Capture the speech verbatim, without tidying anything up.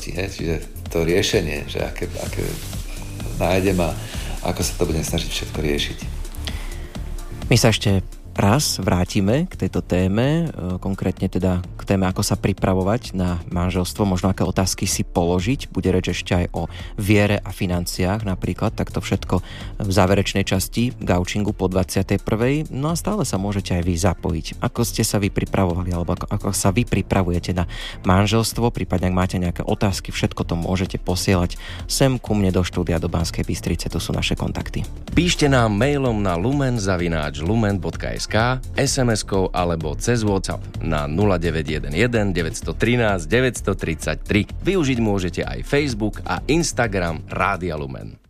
možnosti, he? Čiže to riešenie, že aké, aké nájdem a ako sa to budem snažiť všetko riešiť. My sa ešte raz vrátime k tejto téme, konkrétne teda k téme, ako sa pripravovať na manželstvo, možno aké otázky si položiť. Bude reč ešte aj o viere a financiách napríklad, tak to všetko v záverečnej časti Gaučingu po dvadsiatej prvej. No a stále sa môžete aj vy zapojiť. Ako ste sa vy pripravovali, alebo ako, ako sa vy pripravujete na manželstvo, prípadne ak máte nejaké otázky, všetko to môžete posielať sem ku mne do štúdia do Banskej Bystrice, to sú naše kontakty. Píšte nám mailom na lumen zavináč lumen bodka es ká, es em eskou alebo cez WhatsApp na nula deväť jeden jeden deväť jedna tri deväť tri tri. Využiť môžete aj Facebook a Instagram Rádia Lumen.